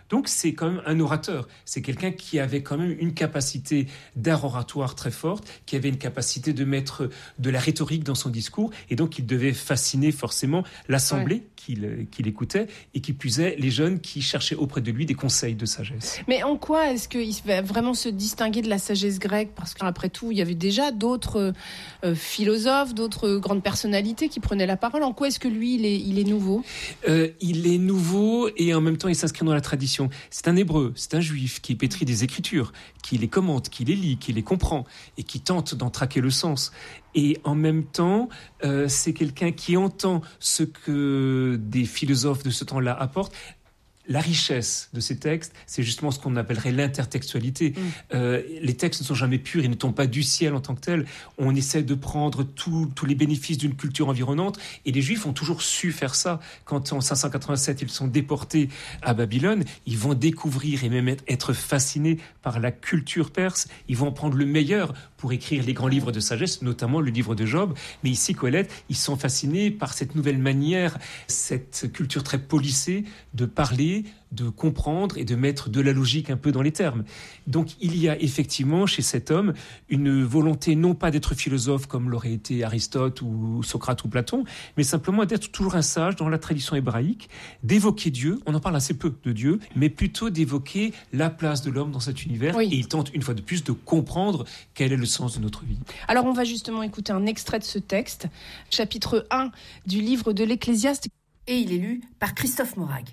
Donc c'est quand même un orateur. C'est quelqu'un qui avait quand même une capacité d'art oratoire très forte, qui avait une capacité de mettre de la rhétorique dans son discours, et donc il devait fasciner forcément l'assemblée qu'il écoutait, et qui puisait les jeunes qui cherchaient auprès de lui des conseils de sagesse. Mais en quoi est-ce qu'il va vraiment se distinguer de la sagesse grecque ? Parce qu'après tout, il y avait déjà d'autres philosophes, d'autres grandes personnalités qui prenaient la parole. En quoi est-ce que lui, il est nouveau ? Il est nouveau, et en même temps, il s'inscrit dans la tradition. C'est un hébreu, c'est un juif qui est pétri des Écritures, qui les commente, qui les lit, qui les comprend, et qui tente d'en traquer le sens. Et en même temps, c'est quelqu'un qui entend ce que des philosophes de ce temps-là apportent. La richesse de ces textes, c'est justement ce qu'on appellerait l'intertextualité. Les textes ne sont jamais purs, ils ne tombent pas du ciel en tant que tels. On essaie de prendre tous les bénéfices d'une culture environnante, et les Juifs ont toujours su faire ça. Quand en 587, ils sont déportés à Babylone, ils vont découvrir et même être fascinés par la culture perse. Ils vont prendre le meilleur pour écrire les grands livres de sagesse, notamment le livre de Job. Mais ici, Coëlette, ils sont fascinés par cette nouvelle manière, cette culture très policée de parler, de comprendre et de mettre de la logique un peu dans les termes. Donc il y a effectivement chez cet homme une volonté non pas d'être philosophe comme l'aurait été Aristote ou Socrate ou Platon, mais simplement d'être toujours un sage dans la tradition hébraïque, d'évoquer Dieu, on en parle assez peu de Dieu, mais plutôt d'évoquer la place de l'homme dans cet univers, et il tente une fois de plus de comprendre quel est le sens de notre vie. Alors on va justement écouter un extrait de ce texte, chapitre 1 du livre de l'Ecclésiaste, et il est lu par Christophe Morag.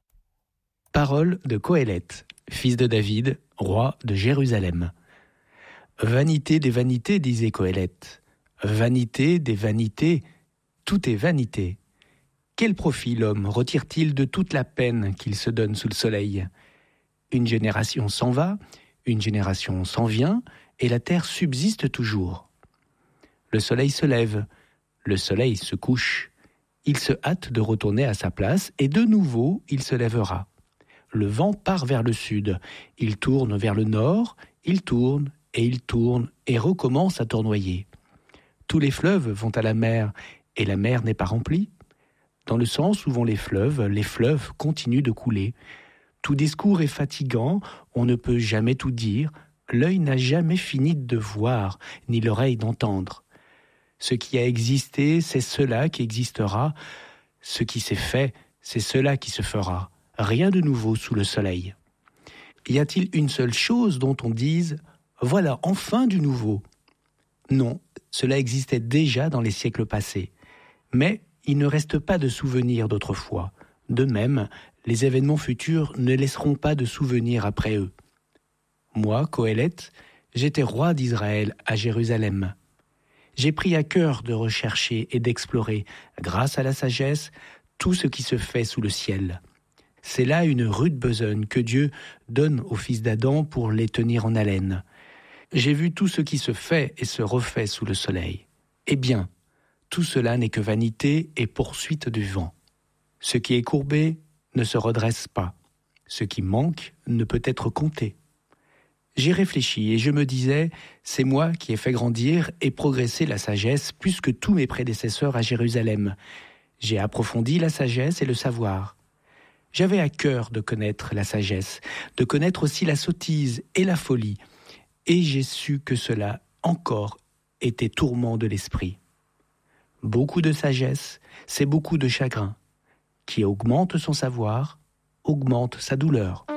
Parole de Coëlette, fils de David, roi de Jérusalem. Vanité des vanités, disait Coëlette. Vanité des vanités, tout est vanité. Quel profit l'homme retire-t-il de toute la peine qu'il se donne sous le soleil ? Une génération s'en va, une génération s'en vient, et la terre subsiste toujours. Le soleil se lève, le soleil se couche. Il se hâte de retourner à sa place, et de nouveau il se lèvera. Le vent part vers le sud, il tourne vers le nord, il tourne et recommence à tournoyer. Tous les fleuves vont à la mer, et la mer n'est pas remplie. Dans le sens où vont les fleuves continuent de couler. Tout discours est fatigant, on ne peut jamais tout dire, l'œil n'a jamais fini de voir, ni l'oreille d'entendre. Ce qui a existé, c'est cela qui existera, ce qui s'est fait, c'est cela qui se fera. Rien de nouveau sous le soleil. Y a-t-il une seule chose dont on dise « voilà enfin du nouveau » ? Non, cela existait déjà dans les siècles passés. Mais il ne reste pas de souvenirs d'autrefois. De même, les événements futurs ne laisseront pas de souvenirs après eux. Moi, Coëlette, j'étais roi d'Israël à Jérusalem. J'ai pris à cœur de rechercher et d'explorer, grâce à la sagesse, tout ce qui se fait sous le ciel. C'est là une rude besogne que Dieu donne aux fils d'Adam pour les tenir en haleine. J'ai vu tout ce qui se fait et se refait sous le soleil. Eh bien, tout cela n'est que vanité et poursuite du vent. Ce qui est courbé ne se redresse pas. Ce qui manque ne peut être compté. J'ai réfléchi et je me disais, c'est moi qui ai fait grandir et progresser la sagesse plus que tous mes prédécesseurs à Jérusalem. J'ai approfondi la sagesse et le savoir. J'avais à cœur de connaître la sagesse, de connaître aussi la sottise et la folie, et j'ai su que cela encore était tourment de l'esprit. Beaucoup de sagesse, c'est beaucoup de chagrin. Qui augmente son savoir, augmente sa douleur.